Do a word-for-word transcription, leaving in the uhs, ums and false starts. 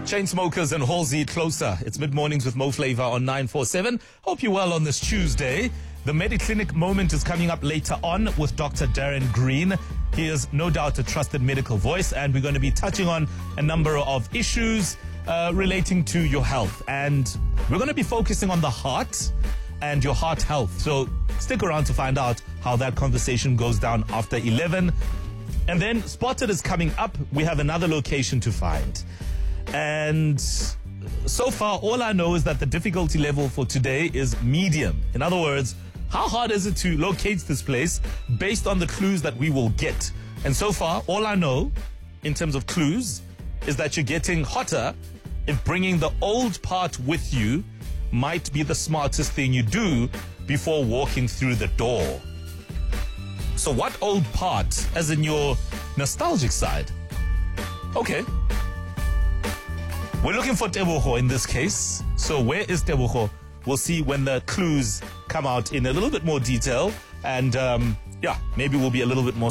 Chainsmokers and Halsey Closer. It's mid-mornings with Mo Flavor on nine four seven. Hope you're well on this Tuesday. The Mediclinic moment is coming up later on with Doctor Darren Green. He is no doubt a trusted medical voice, and we're going to be touching on a number of issues uh, relating to your health. And we're going to be focusing on the heart and your heart health. So stick around to find out how that conversation goes down after eleven. And then Spotted is coming up. We have another location to find. And so far, all I know is that the difficulty level for today is medium. In other words, how hard is it to locate this place based on the clues that we will get? And so far, all I know in terms of clues is that you're getting hotter if bringing the old part with you might be the smartest thing you do before walking through the door. So what old part, as in your nostalgic side? Okay. We're looking for Tebogo in this case. So where is Tebogo? We'll see when the clues come out in a little bit more detail. And um, yeah, maybe we'll be a little bit more